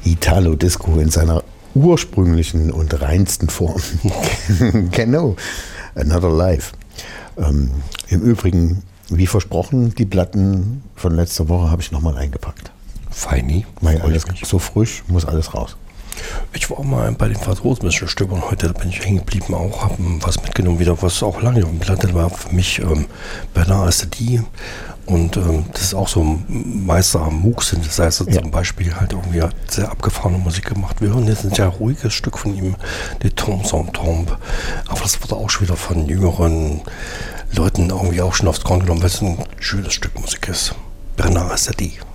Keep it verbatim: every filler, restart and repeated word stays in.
Italo-Disco in seiner ursprünglichen und reinsten Form. Genau, Another Life. Ähm, Im Übrigen, wie versprochen, die Platten von letzter Woche habe ich nochmal eingepackt. Feini. Weil alles so frisch, muss alles raus. Ich war auch mal bei den Franzosen Stöbern heute, da bin ich hängen geblieben auch, habe was mitgenommen wieder, was auch lange auf dem Platte war für mich, ähm, Bernard Azzedie. Und ähm, das ist auch so ein Meister am Moog-Synthesizer ja. Zum Beispiel, halt irgendwie hat sehr abgefahrene Musik gemacht. Wir hören jetzt ein sehr ruhiges Stück von ihm, Die Tombes en Tombe. Aber das wurde auch schon wieder von jüngeren Leuten irgendwie auch schon aufs Korn genommen, weil es ein schönes Stück Musik ist. Bernard Azzedie.